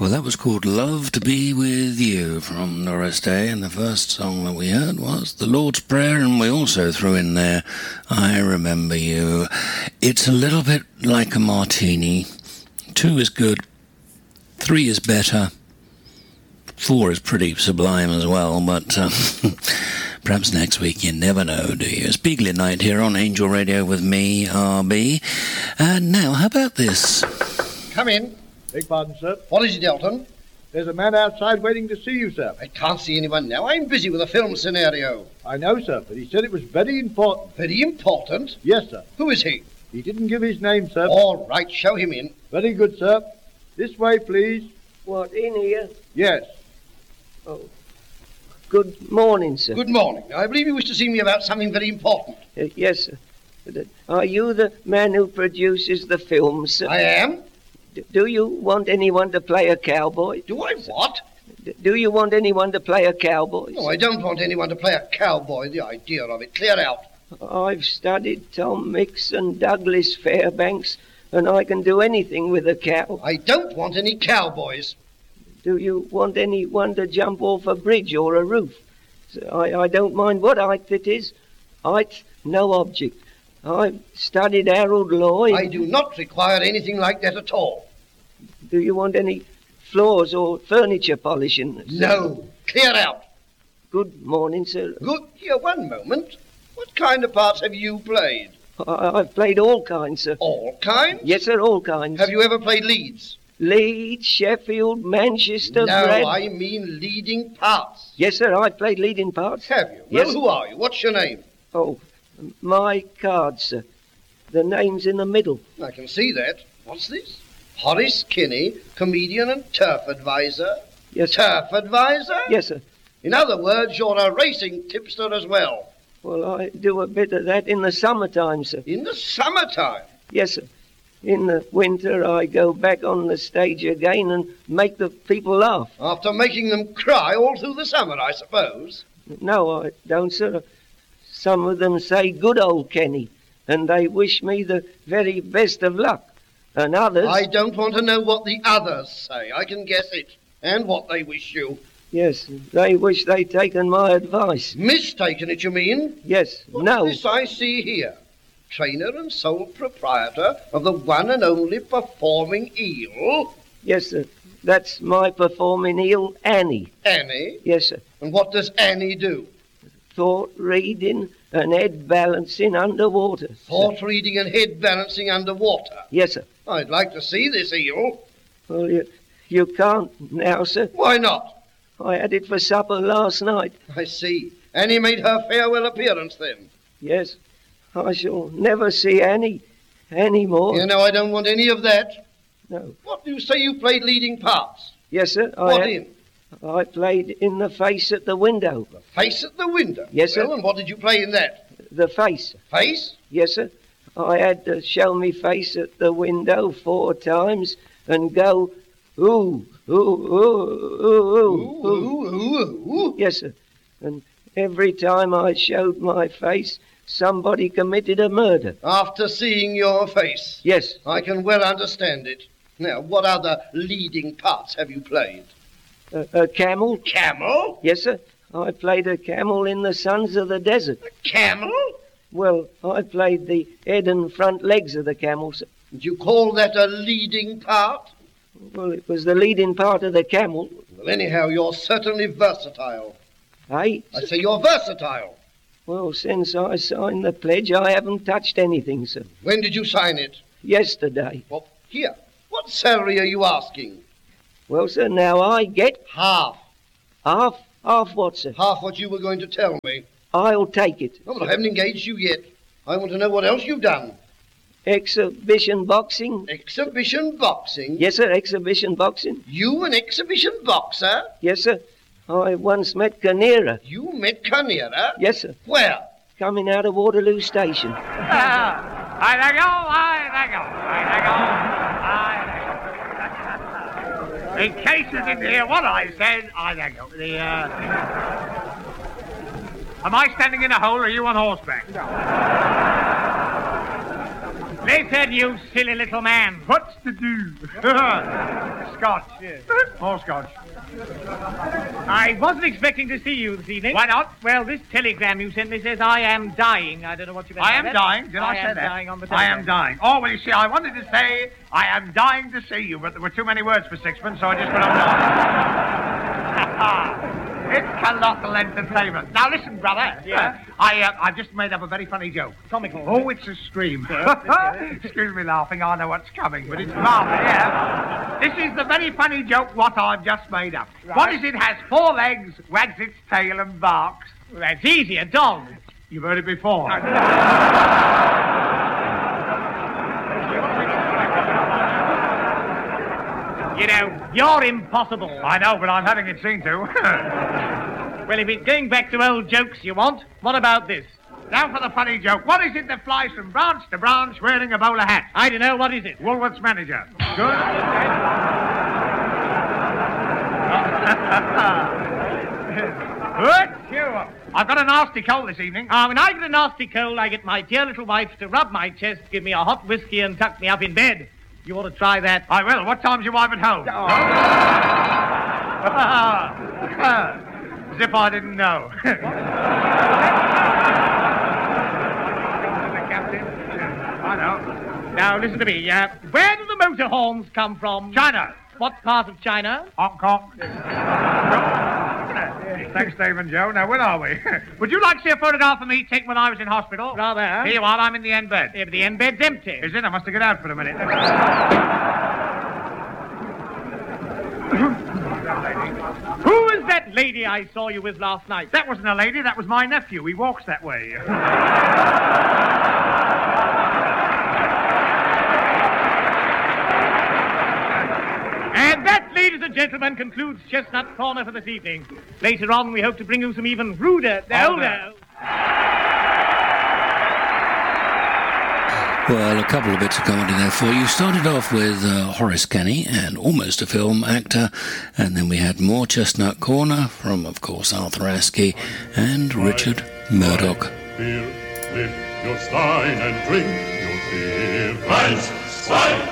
Well, that was called Love to Be With You from Doris Day, and the first song that we heard was The Lord's Prayer, and we also threw in there I Remember You. It's a little bit like a martini. 2 is good, 3 is better, 4 is pretty sublime as well, but perhaps next week, you never know, do you? It's Beagle at Night here on Angel Radio with me, RB. And now, how about this? Come in. Beg pardon, sir. What is it, Elton? There's a man outside waiting to see you, sir. I can't see anyone now. I'm busy with a film scenario. I know, sir, but he said it was very important. Very important? Yes, sir. Who is he? He didn't give his name, sir. All right, show him in. Very good, sir. This way, please. What, in here? Yes. Oh. Good morning, sir. Good morning. I believe you wish to see me about something very important. Yes, sir. Are you the man who produces the films, sir? I am. Do you want anyone to play a cowboy? Do I what? Do you want anyone to play a cowboy? No, I don't want anyone to play a cowboy. The idea of it. Clear out. I've studied Tom Mix and Douglas Fairbanks, and I can do anything with a cow. I don't want any cowboys. Do you want anyone to jump off a bridge or a roof? I don't mind what height it is. Height's no object. I've studied Harold Lloyd. I do not require anything like that at all. Do you want any floors or furniture polishing? No. Clear out. Good morning, sir. Good. Here, one moment. What kind of parts have you played? I've played all kinds, sir. All kinds? Yes, sir, all kinds. Have you ever played leads? Leeds, Sheffield, Manchester, No, Brad... I mean leading parts. Yes, sir, I've played leading parts. Have you? Yes. Well, who are you? What's your name? Oh, my card, sir. The name's in the middle. I can see that. What's this? Horace Kinney, comedian and turf advisor. Yes, sir. Turf advisor? Yes, sir. In other words, you're a racing tipster as well. Well, I do a bit of that in the summertime, sir. In the summertime? Yes, sir. In the winter, I go back on the stage again and make the people laugh. After making them cry all through the summer, I suppose. No, I don't, sir. Some of them say, good old Kenny, and they wish me the very best of luck. And others... I don't want to know what the others say. I can guess it. And what they wish you. Yes, they wish they'd taken my advice. Mistaken it, you mean? Yes, What's no. this I see here? Trainer and sole proprietor of the one and only performing eel? Yes, sir. That's my performing eel, Annie. Annie? Yes, sir. And what does Annie do? Thought reading and head balancing underwater. Thought reading and head balancing underwater. Yes, sir. I'd like to see this eel. Well, you can't now, sir. Why not? I had it for supper last night. I see. Annie made her farewell appearance then. Yes. I shall never see Annie any more. You know, I don't want any of that. No. What do you say you played leading parts? Yes, sir. What in? I played in The Face at the Window. The Face at the Window? Yes, sir. Well, and what did you play in that? The Face. Face? Yes, sir. I had to show me face at the window 4 times and go, ooh, ooh, ooh, ooh, ooh, ooh, ooh. Yes, sir. And every time I showed my face, somebody committed a murder. After seeing your face? Yes. I can well understand it. Now, what other leading parts have you played? A camel. Camel? Yes, sir. I played a camel in The Sons of the Desert. A camel? Well, I played the head and front legs of the camel, sir. Did you call that a leading part? Well, it was the leading part of the camel. Well, anyhow, you're certainly versatile. Hey? I say you're versatile. Well, since I signed the pledge, I haven't touched anything, sir. When did you sign it? Yesterday. Well, here. What salary are you asking? Well, sir, now I get... Half. Half? Half what, sir? Half what you were going to tell me. I'll take it. Oh, but I haven't engaged you yet. I want to know what else you've done. Exhibition boxing? Exhibition boxing? Yes, sir, exhibition boxing. You an exhibition boxer? Yes, sir. I once met Canera. You met Canera? Yes, sir. Where? Coming out of Waterloo Station. I let go, I let go, I let go, I let go. In case you didn't hear what I said, I let go. Am I standing in a hole or are you on horseback? No. Listen, you silly little man. What's to do? Scotch. Yes. More scotch. I wasn't expecting to see you this evening. Why not? Well, this telegram you sent me says I am dying. I don't know what you meant I by am that. dying. Did I say am that? Dying on the I telegram. am dying. Oh, well, you see, I wanted to say I am dying to see you, but there were too many words for sixpence, so I just put on dying. It's colossal entertainment. Now, listen, brother. Yeah? I've just made up a very funny joke. Comical. Oh, it's a scream. Yes. Excuse me laughing. I know what's coming, but it's marvellous, yeah. This is the very funny joke what I've just made up. Right. What is it? Has 4 legs, wags its tail and barks. Well, that's easy, a dog. You've heard it before. You know, you're impossible. I know, but I'm having it seen to. Well, if it's going back to old jokes you want, what about this? Now for the funny joke. What is it that flies from branch to branch wearing a bowler hat? I don't know, what is it? Woolworths manager. Good? Good? Sure. I've got a nasty cold this evening. When I get a nasty cold, I get my dear little wife to rub my chest, give me a hot whiskey, and tuck me up in bed. You ought to try that. I will. What time's your wife at home? As if I didn't know. The captain. I know. Now, listen to me. Where do the motor horns come from? China. What part of China? Hong Kong. Thanks, Dave and Joe. Now, where are we? Would you like to see a photograph of me taken when I was in hospital? Rather. Here you are. I'm in the end bed. Yeah, but the end bed's empty. Is it? I must have got out for a minute. Who was that lady I saw you with last night? That wasn't a lady. That was my nephew. He walks that way. And that, ladies and gentlemen, concludes Chestnut Corner for this evening. Later on, we hope to bring you some even ruder, older... Well, a couple of bits of comedy there for you. Started off with Horace Kenny and almost a film actor, and then we had more Chestnut Corner from, of course, Arthur Askey and Richard Murdoch. Beer, lift your stein and drink your beer. 1, 2,